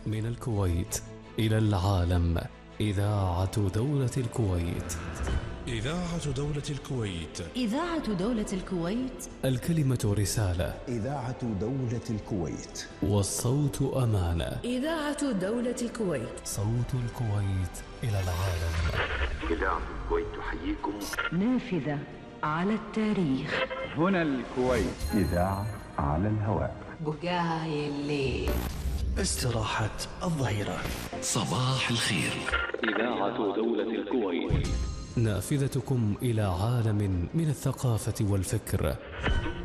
من الكويت إلى العالم. إذاعة دولة الكويت. إذاعة دولة الكويت. إذاعة دولة الكويت. الكلمة رسالة. إذاعة دولة الكويت. والصوت أمانة. إذاعة دولة الكويت. صوت الكويت إلى العالم. إذاعة الكويت تحييكم. نافذة على التاريخ. هنا الكويت. إذاعة على الهواء. بقاي الليل. استراحة الظهيرة. صباح الخير. إذاعة دولة الكويت. نافذتكم إلى عالم من الثقافة والفكر.